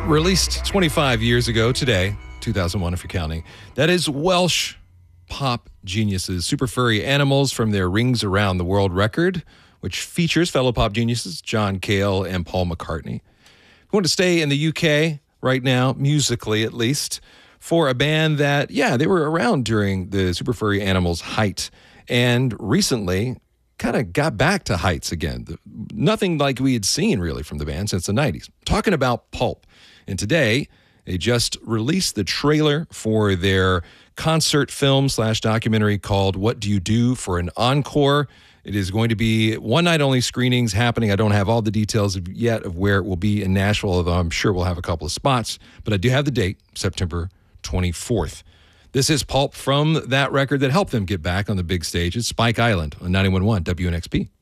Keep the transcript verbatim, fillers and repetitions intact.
Released twenty-five years ago today, two thousand one if you're counting, that is Welsh pop geniuses, Super Furry Animals, from their Rings Around the World record, which features fellow pop geniuses John Cale and Paul McCartney. We want to stay in the U K right now, musically at least, for a band that, yeah, they were around during the Super Furry Animals' height, and recently kind of got back to heights again. Nothing like we had seen really from the band since the nineties. Talking about Pulp. And today, they just released the trailer for their concert film slash documentary called What Do You Do for an Encore? It is going to be one-night-only screenings happening. I don't have all the details yet of where it will be in Nashville, although I'm sure we'll have a couple of spots. But I do have the date, September twenty-fourth. This is Pulp from that record that helped them get back on the big stage. It's Spike Island on ninety-one point one W N X P.